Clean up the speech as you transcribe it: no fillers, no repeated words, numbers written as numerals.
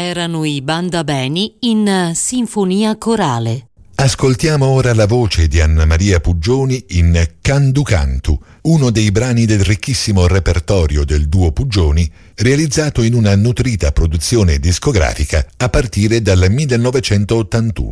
erano i Banda Beni in sinfonia corale. Ascoltiamo ora la voce di Anna Maria Puggioni in Candu Cantu, uno dei brani del ricchissimo repertorio del duo Puggioni, realizzato in una nutrita produzione discografica a partire dal 1981.